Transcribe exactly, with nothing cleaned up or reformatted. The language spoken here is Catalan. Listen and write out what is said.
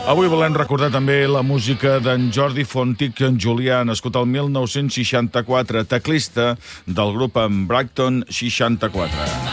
Avui volem recordar també la música d'en Jordi Fontich Julià, nascut al mil nou-cents seixanta-quatre, teclista del grup en Brighton seixanta-quatre.